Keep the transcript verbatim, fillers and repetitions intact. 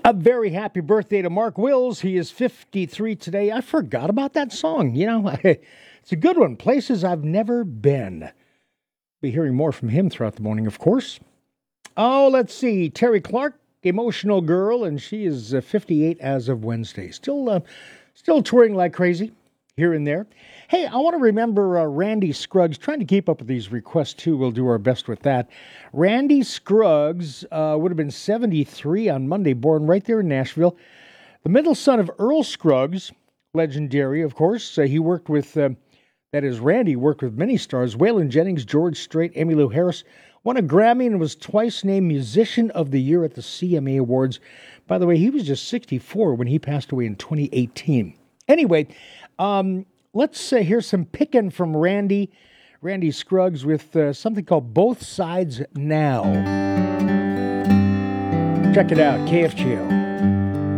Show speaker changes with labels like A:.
A: A very happy birthday to Mark Wills. He is fifty-three today. I forgot about that song. You know, it's a good one. Places I've Never Been. Be hearing more from him throughout the morning, of course. Oh, let's see. Terry Clark, Emotional Girl, and she is uh, fifty-eight as of Wednesday. Still, uh, still touring like crazy here and there. Hey, I want to remember uh, Randy Scruggs. Trying to keep up with these requests, too. We'll do our best with that. Randy Scruggs uh, would have been seventy-three on Monday, born right there in Nashville. The middle son of Earl Scruggs, legendary, of course. Uh, he worked with, uh, that is, Randy worked with many stars. Waylon Jennings, George Strait, Emmylou Harris. Won a Grammy and was twice named Musician of the Year at the C M A Awards. By the way, he was just sixty-four when he passed away in twenty eighteen. Anyway, um... let's uh, hear some picking from Randy, Randy Scruggs with uh, something called Both Sides Now. Check it out, K F G O.